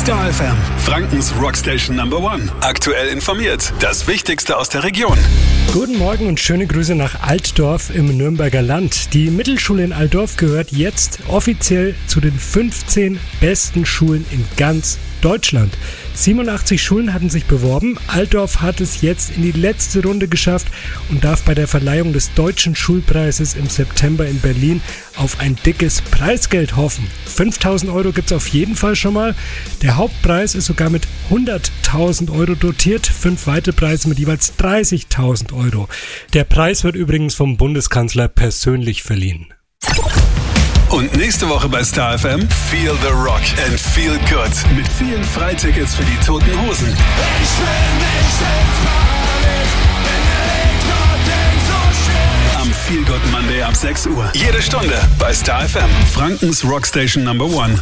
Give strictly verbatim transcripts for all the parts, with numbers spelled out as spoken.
Star F M, Frankens Rockstation Number One. Aktuell informiert. Das Wichtigste aus der Region. Guten Morgen und schöne Grüße nach Altdorf im Nürnberger Land. Die Mittelschule in Altdorf gehört jetzt offiziell zu den fünfzehn besten Schulen in ganz Deutschland. siebenundachtzig Schulen hatten sich beworben. Altdorf hat es jetzt in die letzte Runde geschafft und darf bei der Verleihung des Deutschen Schulpreises im September in Berlin auf ein dickes Preisgeld hoffen. fünftausend Euro gibt es auf jeden Fall schon mal. Der Hauptpreis ist sogar mit hunderttausend Euro dotiert. Fünf weitere Preise mit jeweils dreißigtausend Euro. Der Preis wird übrigens vom Bundeskanzler persönlich verliehen. Und nächste Woche bei Star F M, Feel the Rock and Feel Good. Mit vielen Freitickets für die Toten Hosen. Ich will nicht ins Paradies, wenn der Rekord so steht. Am Feel Good Monday ab sechs Uhr. Jede Stunde bei Star F M, Frankens Rockstation Number One.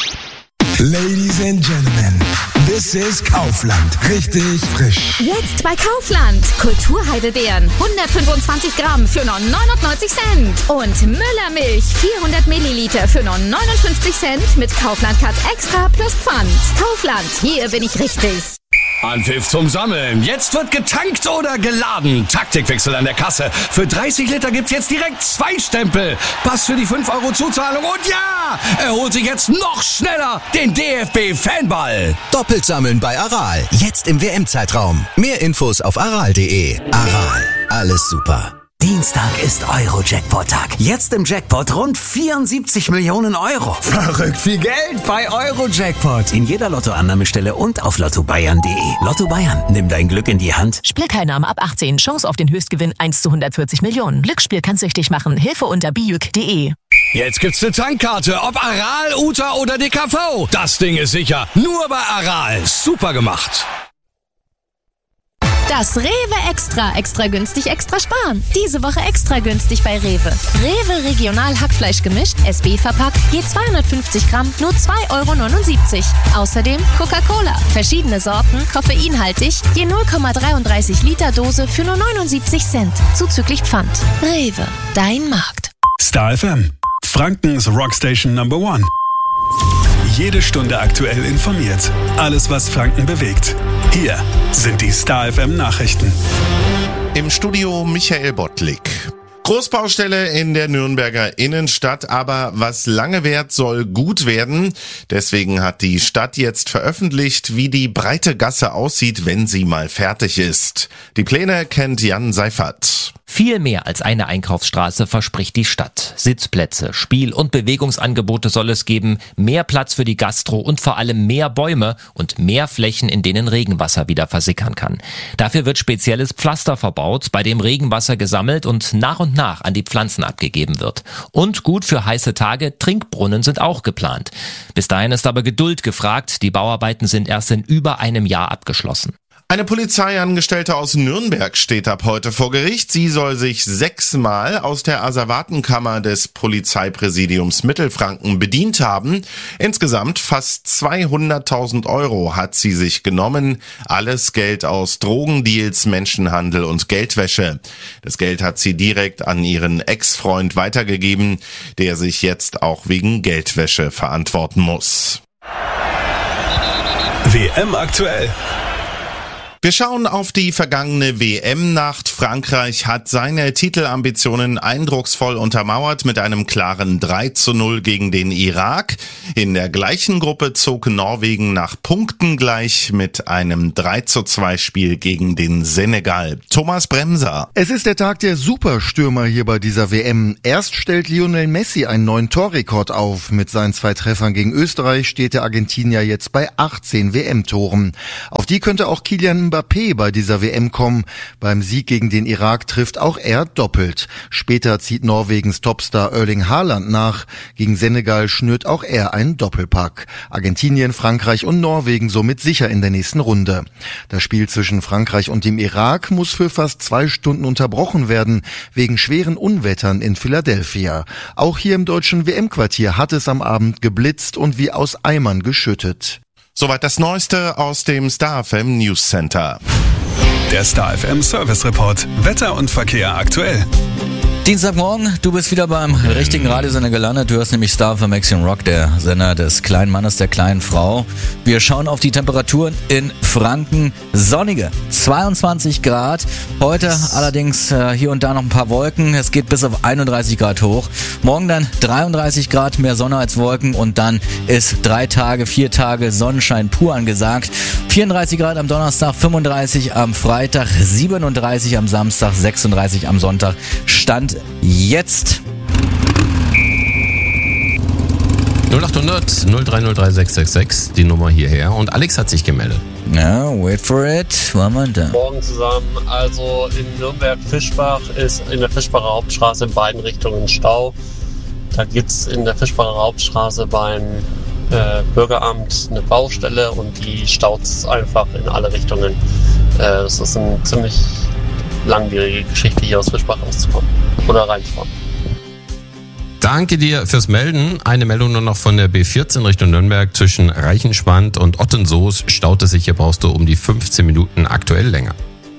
Ladies and Gentlemen, this is Kaufland. Richtig frisch. Jetzt bei Kaufland. Kulturheidelbeeren hundertfünfundzwanzig Gramm für nur neunundneunzig Cent. Und Müllermilch vierhundert Milliliter für nur neunundfünfzig Cent mit Kaufland Cut Extra plus Pfand. Kaufland, hier bin ich richtig. Anpfiff zum Sammeln. Jetzt wird getankt oder geladen. Taktikwechsel an der Kasse. Für dreißig Liter gibt's jetzt direkt zwei Stempel. Pass für die fünf Euro Zuzahlung. Und ja, er holt sich jetzt noch schneller den D F B-Fanball. Doppelt sammeln bei Aral. Jetzt im W M-Zeitraum. Mehr Infos auf aral punkt de. Aral. Alles super. Dienstag ist Euro-Jackpot-Tag. Jetzt im Jackpot rund vierundsiebzig Millionen Euro. Verrückt viel Geld bei Euro-Jackpot. In jeder Lottoannahmestelle und auf lotto bayern punkt de. Lotto Bayern, nimm dein Glück in die Hand. Spielteilnahme ab achtzehn. Chance auf den Höchstgewinn eins zu hundertvierzig Millionen. Glücksspiel kann süchtig machen. Hilfe unter bijuk punkt de. Jetzt gibt's eine Tankkarte. Ob Aral, Uta oder D K V. Das Ding ist sicher. Nur bei Aral. Super gemacht. Das Rewe Extra. Extra günstig, extra sparen. Diese Woche extra günstig bei Rewe. Rewe Regional Hackfleisch gemischt, S B verpackt, je zweihundertfünfzig Gramm, nur zwei Euro neunundsiebzig. Außerdem Coca-Cola. Verschiedene Sorten, koffeinhaltig, je null Komma dreiunddreißig Liter Dose für nur neunundsiebzig Cent. Zuzüglich Pfand. Rewe, dein Markt. Star F M, Frankens Rockstation Number One. Jede Stunde aktuell informiert. Alles, was Franken bewegt. Hier sind die Star F M Nachrichten. Im Studio Michael Bottlik. Großbaustelle in der Nürnberger Innenstadt, aber was lange währt, soll gut werden. Deswegen hat die Stadt jetzt veröffentlicht, wie die breite Gasse aussieht, wenn sie mal fertig ist. Die Pläne kennt Jan Seifert. Viel mehr als eine Einkaufsstraße verspricht die Stadt. Sitzplätze, Spiel- und Bewegungsangebote soll es geben, mehr Platz für die Gastro und vor allem mehr Bäume und mehr Flächen, in denen Regenwasser wieder versickern kann. Dafür wird spezielles Pflaster verbaut, bei dem Regenwasser gesammelt und nach und nach an die Pflanzen abgegeben wird. Und gut für heiße Tage, Trinkbrunnen sind auch geplant. Bis dahin ist aber Geduld gefragt, die Bauarbeiten sind erst in über einem Jahr abgeschlossen. Eine Polizeiangestellte aus Nürnberg steht ab heute vor Gericht. Sie soll sich sechsmal aus der Asservatenkammer des Polizeipräsidiums Mittelfranken bedient haben. Insgesamt fast zweihunderttausend Euro hat sie sich genommen. Alles Geld aus Drogendeals, Menschenhandel und Geldwäsche. Das Geld hat sie direkt an ihren Ex-Freund weitergegeben, der sich jetzt auch wegen Geldwäsche verantworten muss. W M aktuell. Wir schauen auf die vergangene W M-Nacht. Frankreich hat seine Titelambitionen eindrucksvoll untermauert mit einem klaren drei zu null gegen den Irak. In der gleichen Gruppe zog Norwegen nach Punkten gleich mit einem drei zu zwei Spiel gegen den Senegal. Thomas Bremser. Es ist der Tag der Superstürmer hier bei dieser W M. Erst stellt Lionel Messi einen neuen Torrekord auf. Mit seinen zwei Treffern gegen Österreich steht der Argentinier jetzt bei achtzehn W M-Toren. Auf die könnte auch Kylian Mbappé bei dieser W M kommen. Beim Sieg gegen den Irak trifft auch er doppelt. Später zieht Norwegens Topstar Erling Haaland nach. Gegen Senegal schnürt auch er einen Doppelpack. Argentinien, Frankreich und Norwegen somit sicher in der nächsten Runde. Das Spiel zwischen Frankreich und dem Irak muss für fast zwei Stunden unterbrochen werden, wegen schweren Unwettern in Philadelphia. Auch hier im deutschen W M-Quartier hat es am Abend geblitzt und wie aus Eimern geschüttet. Soweit das Neueste aus dem Star F M News Center. Der Star F M Service Report. Wetter und Verkehr aktuell. Dienstagmorgen, du bist wieder beim richtigen Radiosender gelandet. Du hörst nämlich Star für Maximum Rock, der Sender des kleinen Mannes, der kleinen Frau. Wir schauen auf die Temperaturen in Franken. Sonnige zweiundzwanzig Grad. Heute allerdings äh, hier und da noch ein paar Wolken. Es geht bis auf einunddreißig Grad hoch. Morgen dann dreiunddreißig Grad, mehr Sonne als Wolken. Und dann ist drei Tage, vier Tage Sonnenschein pur angesagt. vierunddreißig Grad am Donnerstag, fünfunddreißig am Freitag, siebenunddreißig am Samstag, sechsunddreißig am Sonntag. Stand jetzt. null achthundert null drei null drei sechs sechs sechs, die Nummer hierher. Und Alex hat sich gemeldet. Ja, wait for it. Wo haben wir da? Morgen zusammen. Also in Nürnberg-Fischbach ist in der Fischbacher Hauptstraße in beiden Richtungen Stau. Da gibt es in der Fischbacher Hauptstraße beim äh, Bürgeramt eine Baustelle und die staut es einfach in alle Richtungen. Äh, das ist eine ziemlich langwierige Geschichte, hier aus Fischbach rauszukommen oder reinzufahren. Danke dir fürs Melden. Eine Meldung nur noch von der B vierzehn Richtung Nürnberg. Zwischen Reichenspand und Ottensoos staut es sich. Hier brauchst du um die fünfzehn Minuten aktuell länger.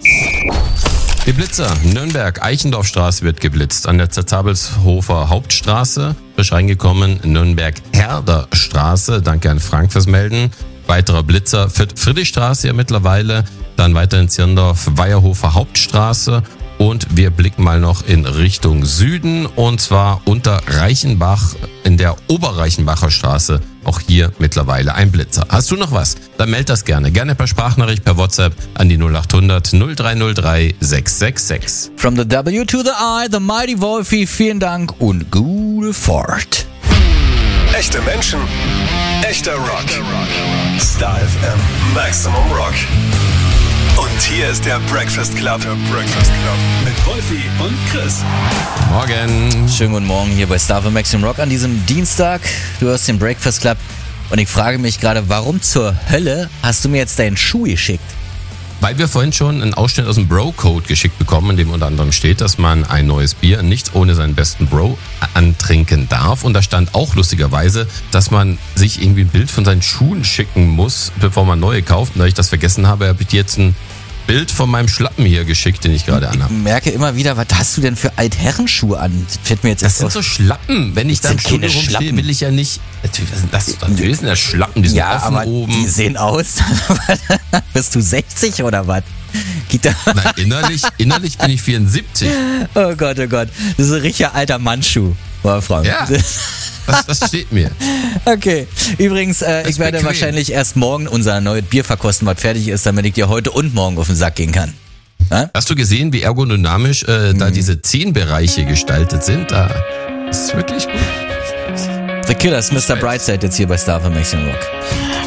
Die Blitzer. Nürnberg, Eichendorfstraße wird geblitzt. An der Zerzabelshofer Hauptstraße. Frisch reingekommen. Nürnberg-Herder-Straße. Danke an Frank fürs Melden. Weiterer Blitzer. Friedrichstraße ja mittlerweile. Dann weiter in Zirndorf, Weierhofer Hauptstraße. Und wir blicken mal noch in Richtung Süden, und zwar unter Reichenbach in der Oberreichenbacher Straße. Auch hier mittlerweile ein Blitzer. Hast du noch was? Dann meld das gerne. Gerne per Sprachnachricht, per WhatsApp an die null achthundert null drei null drei sechs sechs sechs. From the W to the I, the mighty Wolfie, vielen Dank und gute Fahrt. Echte Menschen, echter Rock. Star F M Maximum Rock. Und hier ist der Breakfast Club. Der Breakfast Club. Mit Wolfie und Chris. Morgen. Schönen guten Morgen hier bei Star für Maximum Rock an diesem Dienstag. Du hörst den Breakfast Club und ich frage mich gerade, warum zur Hölle hast du mir jetzt deinen Schuh geschickt? Weil wir vorhin schon einen Ausschnitt aus dem Bro-Code geschickt bekommen, in dem unter anderem steht, dass man ein neues Bier nicht ohne seinen besten Bro antrinken darf. Und da stand auch lustigerweise, dass man sich irgendwie ein Bild von seinen Schuhen schicken muss, bevor man neue kauft. Und da ich das vergessen habe, habe ich dir jetzt ein Bild von meinem Schlappen hier geschickt, den ich gerade anhabe. Ich merke immer wieder, was hast du denn für Altherrenschuhe an? Das fällt mir jetzt das sind so Schlappen. Wenn ich da im Studio rumstehe, will ich ja nicht... Natürlich, das, natürlich sind das Schlappen, die sind ja, offen aber oben. Die sehen aus. Bist du sechzig oder was? Nein, innerlich, innerlich bin ich vierundsiebzig. Oh Gott, oh Gott. Das ist ein richtiger alter Mannschuh, Wolfram. Ja, das, das steht mir. Okay, übrigens, äh, ich werde bequem. wahrscheinlich erst morgen unser neues Bier verkosten, was fertig ist, damit ich dir heute und morgen auf den Sack gehen kann. Ja? Hast du gesehen, wie ergodynamisch äh, da mhm. diese Zehenbereiche gestaltet sind? Da ist wirklich gut. The Killers, Mister Brightside jetzt hier bei Star für Maximum Rock.